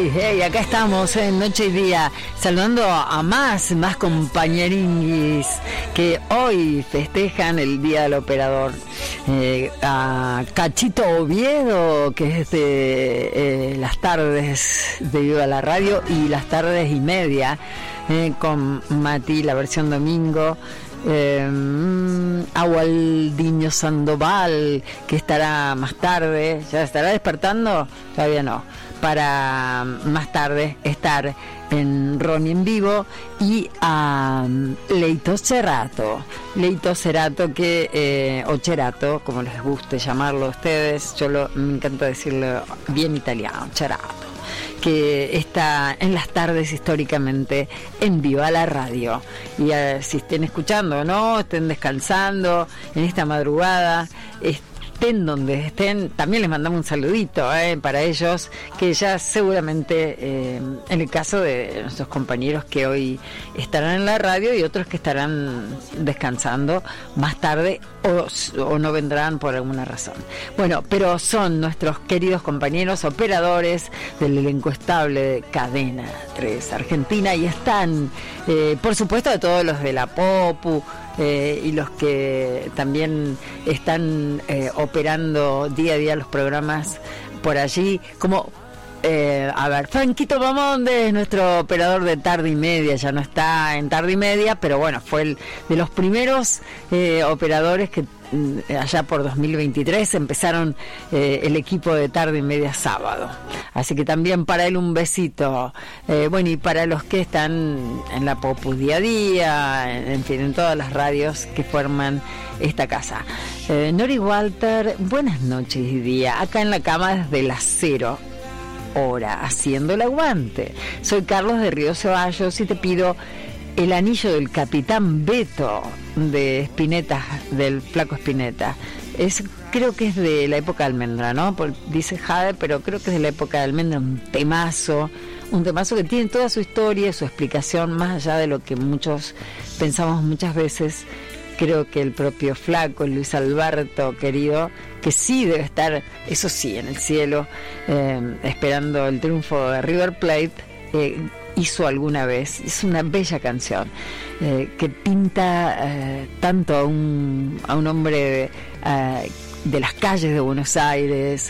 Hey, acá estamos en Noche y Día, saludando a más compañeringuis que hoy festejan el Día del Operador. A Cachito Oviedo, que es de las tardes de Viva la Radio, y las tardes y media, con Mati, la versión domingo. A Waldiño Sandoval, que estará más tarde, ¿ya estará despertando? Todavía no, para más tarde estar en Ronnie en vivo, y a Leito Cerato que o Cerato, como les guste llamarlo a ustedes, me encanta decirlo bien italiano, Cerato, que está en las tardes históricamente en Viva la Radio. Y si estén escuchando, ¿no? Estén descansando en esta madrugada, estén donde estén, también les mandamos un saludito para ellos, que ya seguramente, en el caso de nuestros compañeros que hoy estarán en la radio y otros que estarán descansando más tarde o no vendrán por alguna razón. Bueno, pero son nuestros queridos compañeros operadores del elenco estable de Cadena 3 Argentina, y están, por supuesto, de todos los de la Popu, y los que también están operando día a día los programas por allí, como Franquito Mamonde, nuestro operador de tarde y media, ya no está en tarde y media, pero bueno, fue de los primeros operadores que allá por 2023 empezaron el equipo de tarde y media sábado, así que también para él un besito. Bueno, y para los que están en la Popu día a día, en fin, en todas las radios que forman esta casa. Nori Walter, buenas noches y día, acá en la cama desde las 0 hora, haciendo el aguante. Soy Carlos de Río Ceballos y te pido El anillo del Capitán Beto de Spinetta, del Flaco Spinetta. Creo que es de la época de Almendra, ¿no? Dice Jade, pero creo que es de la época de Almendra, un temazo que tiene toda su historia, su explicación, más allá de lo que muchos pensamos muchas veces. Creo que el propio Flaco, Luis Alberto, querido, que sí debe estar, eso sí, en el cielo, esperando el triunfo de River Plate, hizo alguna vez. Es una bella canción que pinta tanto a un hombre de las calles de Buenos Aires,